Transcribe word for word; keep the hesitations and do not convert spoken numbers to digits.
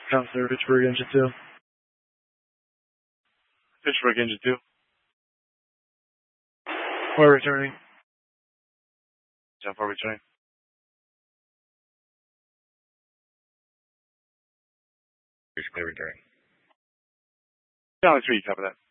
Counselor, Fitchburg, Engine two. Fitchburg, Engine two. We're returning. Jump for returning. Clear returning. Charlie three, copy that.